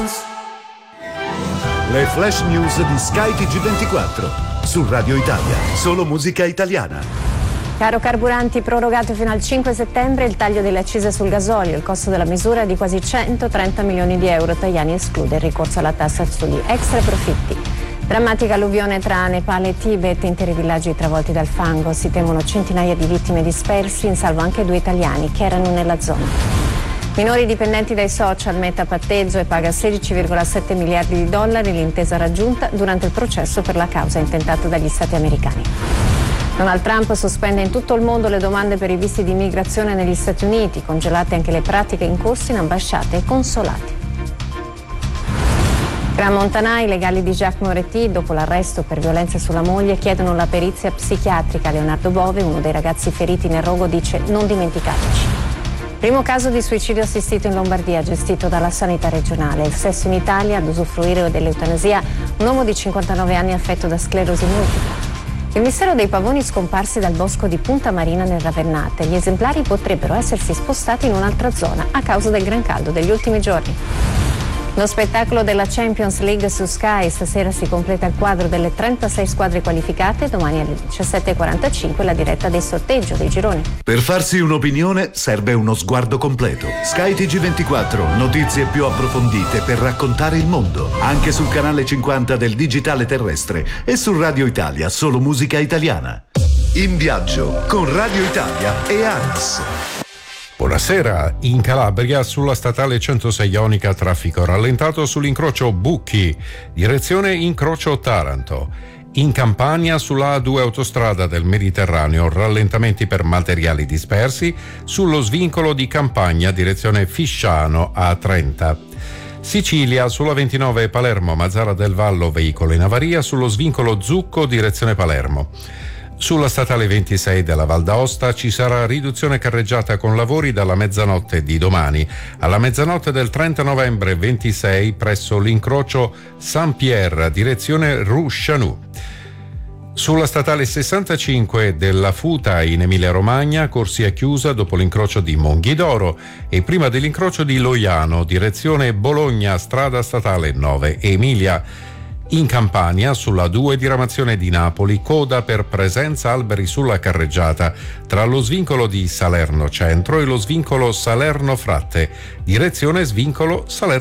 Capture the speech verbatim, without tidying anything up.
Le flash news di Sky T G ventiquattro su Radio Italia, solo musica italiana. Caro carburanti, prorogato fino al cinque settembre il taglio delle accise sul gasolio. Il costo della misura è di quasi centotrenta milioni di euro. Tajani esclude il ricorso alla tassa sugli extra profitti. Drammatica alluvione tra Nepal e Tibet, interi villaggi travolti dal fango. Si temono centinaia di vittime dispersi, in salvo anche due italiani che erano nella zona. Minori dipendenti dai social, Meta patteggia e paga sedici virgola sette miliardi di dollari, l'intesa raggiunta durante il processo per la causa intentata dagli Stati americani. Donald Trump sospende in tutto il mondo le domande per i visti di immigrazione negli Stati Uniti, congelate anche le pratiche in corso in ambasciate e consolati. Gran Montanà, i legali di Jacques Moretti, dopo l'arresto per violenze sulla moglie, chiedono la perizia psichiatrica. Leonardo Bove, uno dei ragazzi feriti nel rogo, dice: non dimenticateci. Primo caso di suicidio assistito in Lombardia, gestito dalla sanità regionale. Il sesso in Italia, ad usufruire dell'eutanasia, un uomo di cinquantanove anni affetto da sclerosi multipla. Il mistero dei pavoni scomparsi dal bosco di Punta Marina nel Ravennate. Gli esemplari potrebbero essersi spostati in un'altra zona a causa del gran caldo degli ultimi giorni. Lo spettacolo della Champions League su Sky, stasera si completa il quadro delle trentasei squadre qualificate, domani alle diciassette e quarantacinque la diretta del sorteggio dei gironi. Per farsi un'opinione serve uno sguardo completo. Sky T G ventiquattro, notizie più approfondite per raccontare il mondo, anche sul canale cinquanta del digitale terrestre e su Radio Italia, solo musica italiana. In viaggio con Radio Italia e A N S. Buonasera. In Calabria, sulla statale centosei Ionica, traffico rallentato sull'incrocio Bucchi, direzione incrocio Taranto. In Campania, sulla A due autostrada del Mediterraneo, rallentamenti per materiali dispersi sullo svincolo di Campagna, direzione Fisciano A trenta. Sicilia, sulla ventinove Palermo Mazzara del Vallo, veicolo in avaria sullo svincolo Zucco, direzione Palermo. Sulla statale ventisei della Val d'Aosta ci sarà riduzione carreggiata con lavori dalla mezzanotte di domani alla mezzanotte del trenta novembre ventisei presso l'incrocio Saint-Pierre, direzione Rue-Chanou. Sulla statale sessantacinque della Futa in Emilia-Romagna, corsia chiusa dopo l'incrocio di Monghidoro e prima dell'incrocio di Loiano, direzione Bologna, strada statale nove Emilia. In Campania, sulla due diramazione di Napoli, coda per presenza alberi sulla carreggiata tra lo svincolo di Salerno Centro e lo svincolo Salerno Fratte, direzione svincolo Salerno